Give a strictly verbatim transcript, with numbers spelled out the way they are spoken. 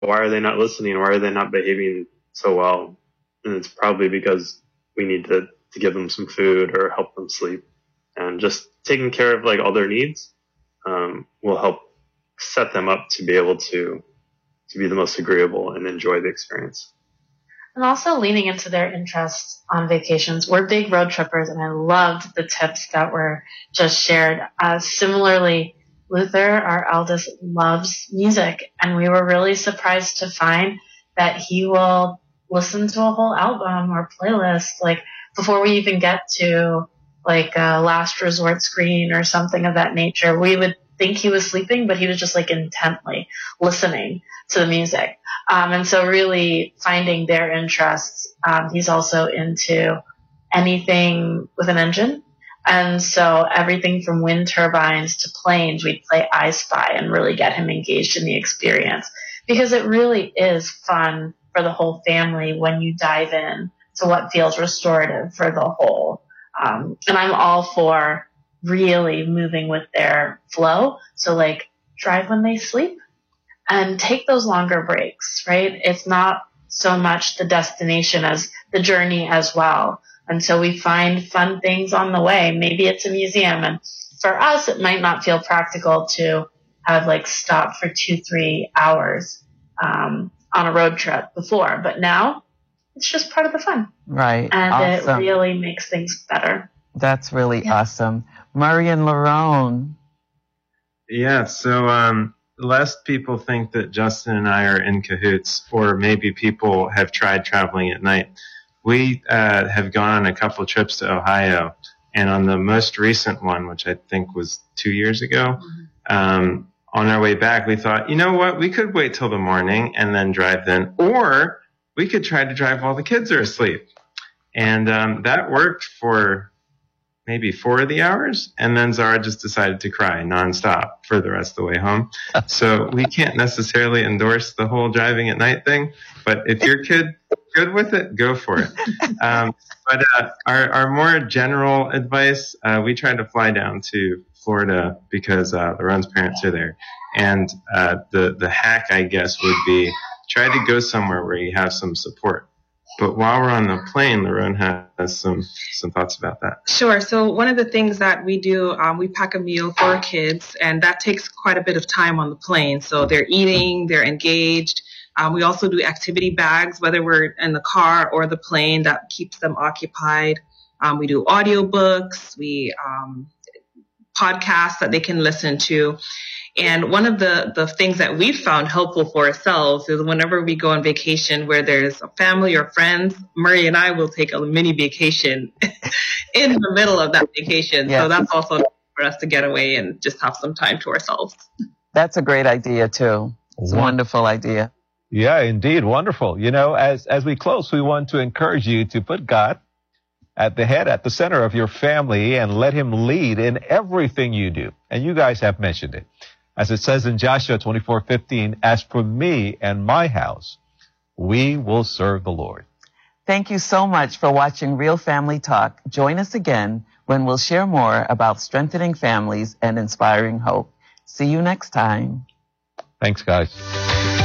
why are they not listening? Why are they not behaving so well? And it's probably because we need to, to give them some food or help them sleep. And just taking care of like all their needs um, will help set them up to be able to to be the most agreeable and enjoy the experience. And also leaning into their interests on vacations. We're big road trippers, and I loved the tips that were just shared. Uh, similarly, Luther, our eldest, loves music, and we were really surprised to find that he will listen to a whole album or playlist, like before we even get to like a Last Resort screen or something of that nature. We would think he was sleeping, but he was just like intently listening to the music. Um, and so really finding their interests. Um, he's also into anything with an engine. And so everything from wind turbines to planes, we'd play I Spy and really get him engaged in the experience, because it really is fun for the whole family when you dive in to what feels restorative for the whole. Um, and I'm all for really moving with their flow. So like drive when they sleep and take those longer breaks, right? It's not so much the destination as the journey as well. And so we find fun things on the way. Maybe it's a museum. And for us, it might not feel practical to have like stop for two, three hours um, on a road trip before. But now it's just part of the fun. Right. And awesome. It really makes things better. That's really Yeah. awesome. Murray and Lerone. Yeah, so um, lest people think that Justin and I are in cahoots, or maybe people have tried traveling at night. We uh, have gone on a couple trips to Ohio, and on the most recent one, which I think was two years ago, um, on our way back, we thought, you know what, we could wait till the morning and then drive then, or we could try to drive while the kids are asleep. And um, that worked for maybe four of the hours, and then Zara just decided to cry nonstop for the rest of the way home. So we can't necessarily endorse the whole driving at night thing, but if your kid good with it, go for it. Um, but uh, our, our more general advice, uh, we tried to fly down to Florida because uh, Laron's parents are there. And uh, the, the hack, I guess, would be try to go somewhere where you have some support. But while we're on the plane, Laron has some, some thoughts about that. Sure. So one of the things that we do, um, we pack a meal for our kids, and that takes quite a bit of time on the plane. So they're eating, they're engaged. Um, we also do activity bags, whether we're in the car or the plane, that keeps them occupied. Um, we do audiobooks, we um, podcasts that they can listen to. And one of the, the things that we've found helpful for ourselves is whenever we go on vacation where there's a family or friends, Murray and I will take a mini vacation in the middle of that vacation. Yes. So that's also for us to get away and just have some time to ourselves. That's a great idea, too. It's a wonderful idea. Yeah, indeed. Wonderful. You know, as, as we close, we want to encourage you to put God at the head, at the center of your family, and let him lead in everything you do. And you guys have mentioned it. As it says in Joshua twenty-four fifteen, as for me and my house, we will serve the Lord. Thank you so much for watching Real Family Talk. Join us again when we'll share more about strengthening families and inspiring hope. See you next time. Thanks, guys.